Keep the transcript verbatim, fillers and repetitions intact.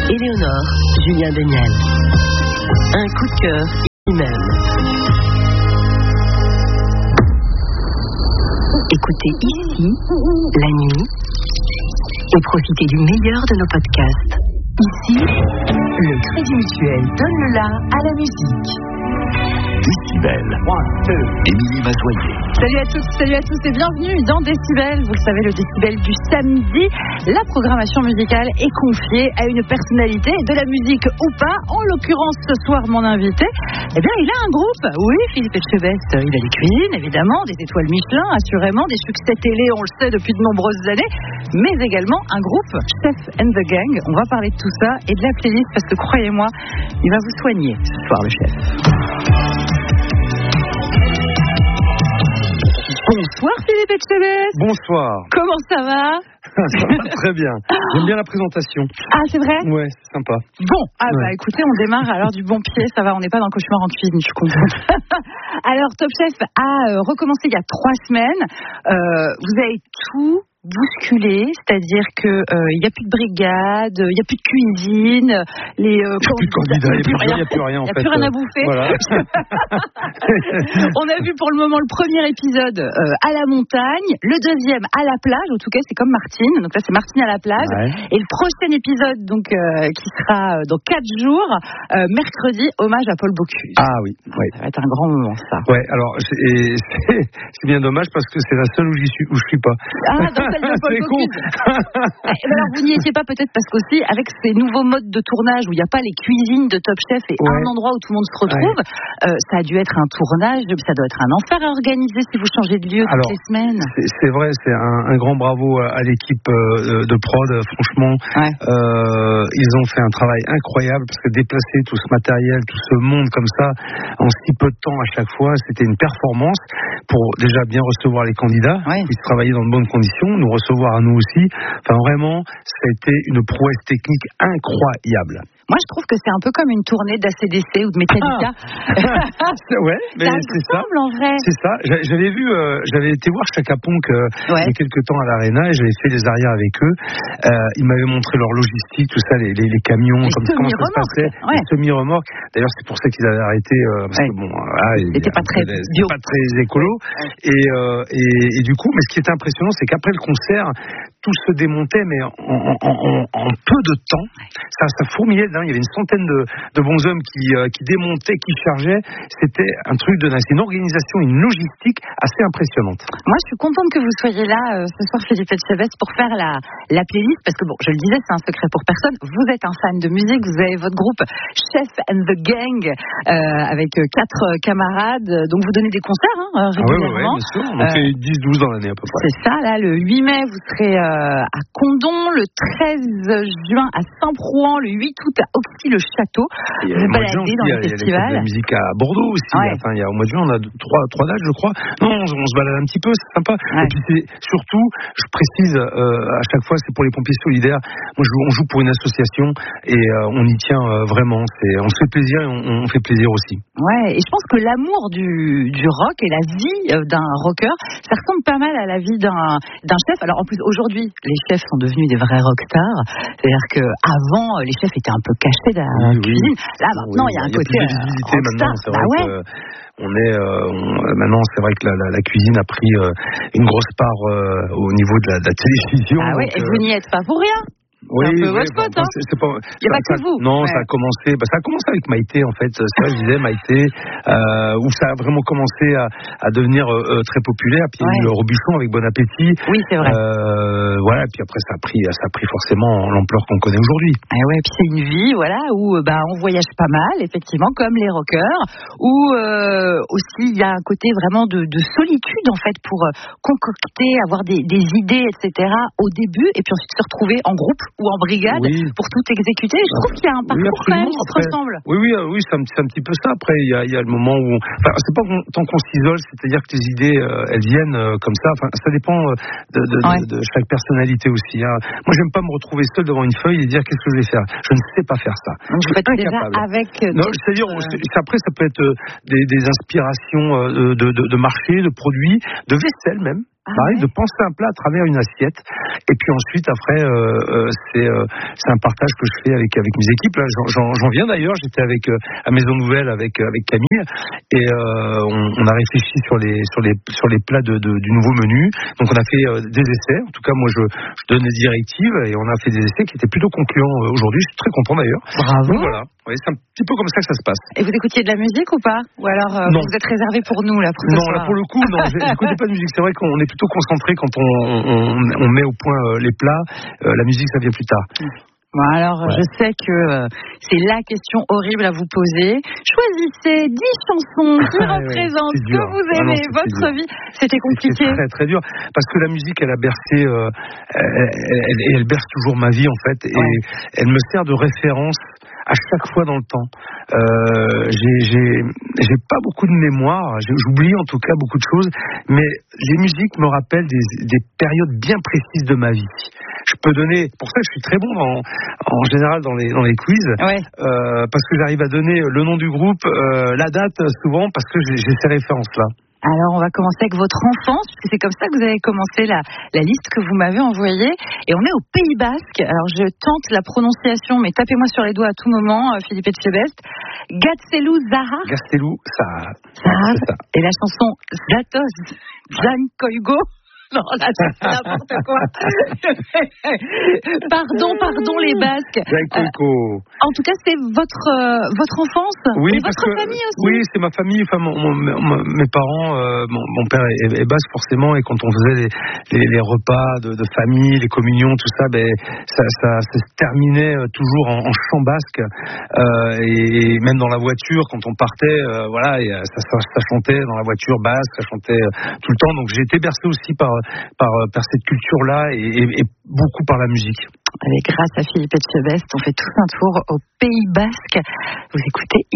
Éléonore, Julien Daniel. Un coup de cœur lui-même. Écoutez ici, la nuit, et profitez du meilleur de nos podcasts. Ici, le Crédit Mutuel donne le la à la musique. Décibel. Émilie Mazoyer. Salut à toutes, salut à tous et bienvenue dans Décibel. Vous le savez, le Décibel du samedi, la programmation musicale est confiée à une personnalité, de la musique ou pas. En l'occurrence, ce soir, mon invité, eh bien, il a un groupe. Oui, Philippe Etchebest, il a des cuisines, évidemment, des étoiles Michelin, assurément, des succès télé, on le sait, depuis de nombreuses années, mais également un groupe, Chef and the Gang. On va parler de tout ça et de la playlist parce que, croyez-moi, il va vous soigner ce soir, le chef. Bonsoir Philippe Etchebest. Bonsoir. Comment ça va? Ça va très bien. J'aime bien la présentation. Ah, c'est vrai? Ouais, c'est sympa. Bon, ah ouais. bah écoutez, on démarre alors du bon pied, ça va, on n'est pas dans le cauchemar en cuisine, je comprends. Alors, Top Chef a euh, recommencé il y a trois semaines. Euh, vous avez tout bousculé, c'est-à-dire que il euh, n'y a plus de brigade, il n'y a plus de cuisine, les euh, il n'y a plus de candidats, il n'y a, a plus rien en fait. Il n'y a plus rien à bouffer. Voilà. On a vu pour le moment le premier épisode euh, à la montagne, le deuxième à la plage, en tout cas c'est comme Martine, donc là c'est Martine à la plage, ouais. Et le prochain épisode donc euh, qui sera dans quatre jours, euh, mercredi, hommage à Paul Bocuse. Ah oui, ah, ouais. Ça va être un grand moment ça. Ouais, alors c'est, c'est, c'est bien dommage parce que c'est la seule où j'y suis, où je suis pas. Ah, donc celle de Paul Bocuse. Alors vous n'y étiez pas peut-être parce qu'aussi avec ces nouveaux modes de tournage où il n'y a pas les cuisines de Top Chef et ouais. un endroit où tout le monde se retrouve, ouais. euh, ça a dû être un tournage, ça doit être un enfer à organiser si vous changez de lieu toutes alors, les semaines. C'est, c'est vrai, c'est un, un grand bravo à, à l'équipe euh, de prod, franchement. Ouais. Euh, ils ont fait un travail incroyable parce que déplacer tout ce matériel, tout ce monde comme ça, en si peu de temps à chaque fois, c'était une performance pour déjà bien recevoir les candidats, ouais. Puissent travailler dans de bonnes conditions, nous recevoir à nous aussi. Enfin vraiment, ça a été une prouesse technique incroyable. Moi, je trouve que c'est un peu comme une tournée d'A C D C ou de Metallica. Ah. Ouais, mais ça c'est ça. En vrai. C'est ça. J'avais vu, euh, j'avais été voir Chaka Ponk euh, ouais. il y a quelques temps à l'Arena et j'avais fait les arrières avec eux. Euh, ils m'avaient montré leur logistique, tout ça, les, les, les camions, les comme comment ça se passait, ouais. les semi-remorques. D'ailleurs, c'est pour ça qu'ils avaient arrêté euh, parce ouais. que bon, ah, c'était pas très bio, pas très écolo. Ouais. Et, euh, et, et du coup, mais ce qui était impressionnant, c'est qu'après le concert, tout se démontait, mais en, en, en, en peu de temps, ça, ça fourmillait. Hein, il y avait une centaine de, de bonshommes qui, euh, qui démontaient, qui chargeaient. C'était un truc de dingue. C'est une organisation, une logistique assez impressionnante. Moi, je suis contente que vous soyez là euh, ce soir, Philippe Etchebest, pour faire la, la playlist, parce que bon, je le disais, c'est un secret pour personne. Vous êtes un fan de musique, vous avez votre groupe Chef and the Gang euh, avec quatre camarades, donc vous donnez des concerts hein, régulièrement. Ah oui, ouais, bien sûr. On en fait dix douze dans l'année à peu près. C'est ça, là, le huit mai, vous serez euh, à Condom, le treize juin à Saint-Prouan, le huit août à Auxy-le-Château. Vous vous baladez dans les festivals. Il y a la musique à Bordeaux aussi. Ouais. Enfin, il y a, au mois de juin, on a trois, trois dates, je crois. Non, on, on se balade un petit peu, c'est sympa. Ouais. Et puis c'est surtout, je précise, euh, à chaque fois, c'est pour les pompiers solidaires. Moi, je, on joue pour une association et euh, on y tient euh, vraiment. C'est, on se fait plaisir et on, on fait plaisir aussi. Ouais, et je pense que l'amour du, du rock et la vie d'un rocker, ça ressemble pas mal à la vie d'un, d'un chef. Alors en plus, aujourd'hui, les chefs sont devenus des vrais rockstars. C'est-à-dire qu'avant, les chefs étaient un peu cachés derrière la oui, cuisine. Là, maintenant, il oui, y a un y a côté plus de visibilité euh, maintenant. C'est bah vrai ouais. que on est, euh, on, maintenant, c'est vrai que la, la, la cuisine a pris euh, une grosse part euh, au niveau de la, de la télévision. Ah oui, et vous n'y êtes pas pour rien. Oui, c'est un peu oui, votre faute, hein. C'est, c'est pas, il n'y a ça, pas que ça, vous. Non, ouais. ça a commencé, bah, ça a commencé avec Maïté, en fait. C'est vrai, je disais, Maïté, euh, où ça a vraiment commencé à, à devenir euh, très populaire. Puis ouais. il y a eu le Robuchon avec Bon Appétit. Oui, c'est vrai. Euh, voilà, puis après, ça a pris, ça a pris forcément l'ampleur qu'on connaît aujourd'hui. Et ouais, puis c'est une vie, voilà, où bah, on voyage pas mal, effectivement, comme les rockers, où euh, aussi il y a un côté vraiment de, de solitude, en fait, pour euh, concocter, avoir des, des idées, et cetera, au début, et puis ensuite se retrouver en groupe ou en brigade. Oui. Pour tout exécuter, je trouve qu'il y a un parcours oui, quand même qui se ressemble. Oui, oui, oui, c'est un, c'est un petit peu ça. Après, il y a, il y a le moment où, enfin, c'est pas tant qu'on s'isole, c'est-à-dire que les idées, euh, elles viennent euh, comme ça. Enfin, ça dépend de, de, ouais. de, de chaque personnalité aussi. Hein. Moi, j'aime pas me retrouver seul devant une feuille et dire qu'est-ce que je vais faire. Je ne sais pas faire ça. Donc, je suis incapable. Avec non, c'est-à-dire, euh... après, ça peut être des, des inspirations de, de, de marché, de produits, de vaisselle même. Ah, ça arrive ouais. de penser un plat à travers une assiette. Et puis ensuite, après, euh, euh, c'est, euh, c'est un partage que je fais avec, avec mes équipes. Là, j'en, j'en, j'en viens d'ailleurs. J'étais avec, euh, à Maison Nouvelle avec, avec Camille. Et euh, on, on a réfléchi sur les, sur les, sur les plats de, de, du nouveau menu. Donc on a fait euh, des essais. En tout cas, moi, je, je donne les directives. Et on a fait des essais qui étaient plutôt concluants euh, aujourd'hui. Je suis très content d'ailleurs. Bravo. Donc voilà. Oui, c'est un petit peu comme ça que ça se passe. Et vous écoutiez de la musique ou pas? Ou alors euh, vous êtes réservé pour nous là pour ce Non, soir. là pour le coup, non, j'écoutais pas de musique. C'est vrai qu'on est plutôt concentré quand on, on, on met au point euh, les plats. Euh, la musique, ça vient plus tard. Bon, alors, ouais. je sais que euh, c'est la question horrible à vous poser. Choisissez dix chansons qui ah, représentent ce que vous aimez, ah non, votre dur. vie. C'était compliqué. C'est très, très dur. Parce que la musique, elle a bercé, euh, elle, elle, elle berce toujours ma vie, en fait. Et ouais. elle me sert de référence à chaque fois dans le temps. Euh, j'ai, j'ai, j'ai pas beaucoup de mémoire, j'oublie en tout cas beaucoup de choses, mais les musiques me rappellent des, des périodes bien précises de ma vie. Je peux donner, pour ça que je suis très bon dans, en général dans les, dans les quiz, ouais. euh, parce que j'arrive à donner le nom du groupe, euh, la date souvent, parce que j'ai, j'ai ces références-là. Alors, on va commencer avec votre enfance, puisque c'est comme ça que vous avez commencé la, la liste que vous m'avez envoyée. Et on est au Pays Basque. Alors, je tente la prononciation, mais tapez-moi sur les doigts à tout moment, Philippe Etchebest. Gaztelu Zahar. Gaztelu Zahar. Zahar. Et la chanson Zatoz Jan Koigo. Non, là, c'est n'importe quoi. pardon, pardon, les Basques. Euh, en tout cas, c'est votre euh, votre enfance. Oui, et votre que, famille aussi. Oui, c'est ma famille. Enfin, mon, mon, mon, mes parents, euh, mon, mon père est, est basque forcément, et quand on faisait les, les, les repas de, de famille, les communions, tout ça, ben ça, ça, ça se terminait toujours en, en chant basque. Euh, et, et même dans la voiture, quand on partait, euh, voilà, et ça, ça, ça chantait dans la voiture basque, ça chantait tout le temps. Donc j'ai été bercé aussi par Par, par cette culture-là et, et, et beaucoup par la musique. Allez, grâce à Philippe Etchebest, on fait tous un tour au Pays Basque. Vous écoutez